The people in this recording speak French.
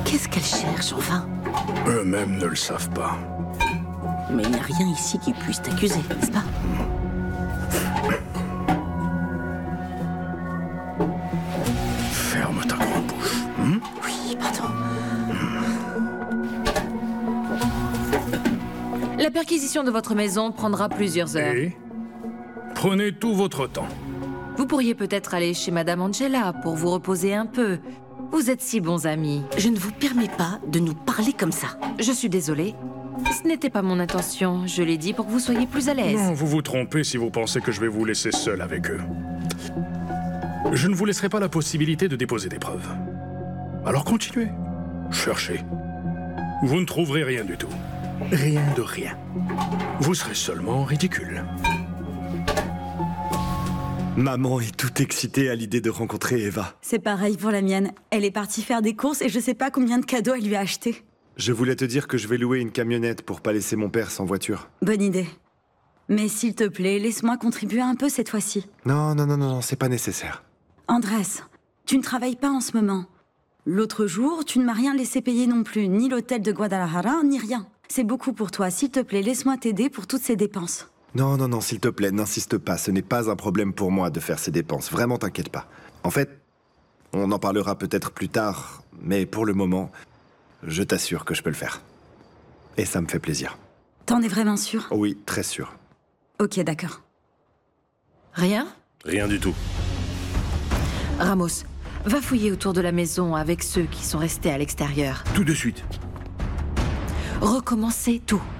Qu'est-ce qu'elle cherche, enfin? Eux-mêmes ne le savent pas. Mais il n'y a rien ici qui puisse t'accuser, n'est-ce pas? Ferme ta grande bouche. Oui, pardon. La perquisition de votre maison prendra plusieurs heures. Et prenez tout votre temps. Vous pourriez peut-être aller chez Madame Angela pour vous reposer un peu. Vous êtes si bons amis. Je ne vous permets pas de nous parler comme ça. Je suis désolée. Ce n'était pas mon intention. Je l'ai dit pour que vous soyez plus à l'aise. Non, vous vous trompez si vous pensez que je vais vous laisser seul avec eux. Je ne vous laisserai pas la possibilité de déposer des preuves. Alors continuez. Cherchez. Vous ne trouverez rien du tout. Rien de rien. Vous serez seulement ridicule. Maman est toute excitée à l'idée de rencontrer Eva. C'est pareil pour la mienne. Elle est partie faire des courses et je sais pas combien de cadeaux elle lui a acheté. Je voulais te dire que je vais louer une camionnette pour pas laisser mon père sans voiture. Bonne idée. Mais s'il te plaît, laisse-moi contribuer un peu cette fois-ci. Non, c'est pas nécessaire. Andrés, tu ne travailles pas en ce moment. L'autre jour, tu ne m'as rien laissé payer non plus, ni l'hôtel de Guadalajara, ni rien. C'est beaucoup pour toi. S'il te plaît, laisse-moi t'aider pour toutes ces dépenses. Non, s'il te plaît, n'insiste pas. Ce n'est pas un problème pour moi de faire ces dépenses. Vraiment, t'inquiète pas. En fait, on en parlera peut-être plus tard, mais pour le moment, je t'assure que je peux le faire. Et ça me fait plaisir. T'en es vraiment sûr? Oui, très sûr. Ok, d'accord. Rien? Rien du tout. Ramos, va fouiller autour de la maison avec ceux qui sont restés à l'extérieur. Tout de suite. Recommencez tout.